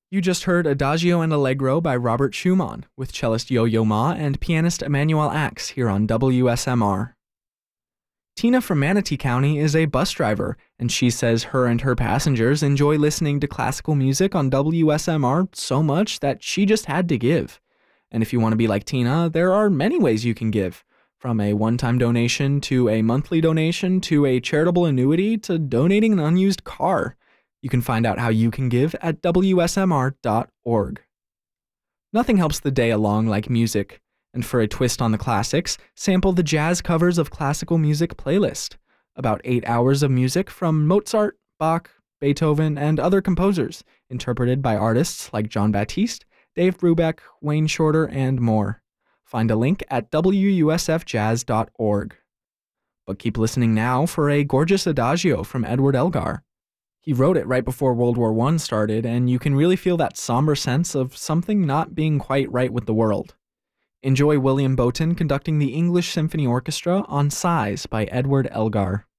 You just heard Adagio and Allegro by Robert Schumann, with cellist Yo-Yo Ma and pianist Emmanuel Axe here on WSMR. Tina from Manatee County is a bus driver, and she says her and her passengers enjoy listening to classical music on WSMR so much that she just had to give. And if you want to be like Tina, there are many ways you can give, from a one-time donation to a monthly donation to a charitable annuity to donating an unused car. You can find out how you can give at WSMR.org. Nothing helps the day along like music. And for a twist on the classics, sample the Jazz Covers of Classical Music playlist. About 8 hours of music from Mozart, Bach, Beethoven, and other composers, interpreted by artists like John Batiste, Dave Brubeck, Wayne Shorter, and more. Find a link at WUSFjazz.org. But keep listening now for a gorgeous adagio from Edward Elgar. He wrote it right before World War I started, and you can really feel that somber sense of something not being quite right with the world. Enjoy William Bowton conducting the English Symphony Orchestra on Sighs by Edward Elgar.